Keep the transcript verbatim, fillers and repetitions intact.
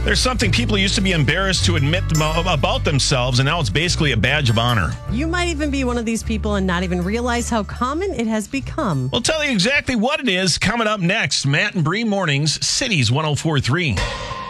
There's something people used to be embarrassed to admit about themselves, and now it's basically a badge of honor. You might even be one of these people and not even realize how common it has become. We'll tell you exactly what it is coming up next. Matt and Bree Mornings, Cities one oh four point three.